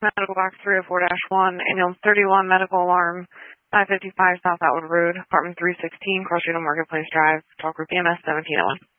Medical box 304-1, ambulance 31, medical alarm 555 South Atwood Road, apartment 316, Cross Street on Marketplace Drive, Talk Group EMS 1701.